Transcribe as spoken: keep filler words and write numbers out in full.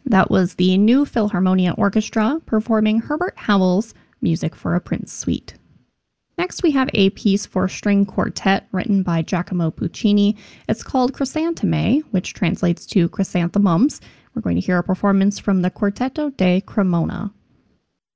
That was the New Philharmonia Orchestra performing Herbert Howell's Music for a Prince Suite. Next, we have a piece for string quartet written by Giacomo Puccini. It's called Chrysanthemae, which translates to chrysanthemums. We're going to hear a performance from the Quartetto de Cremona.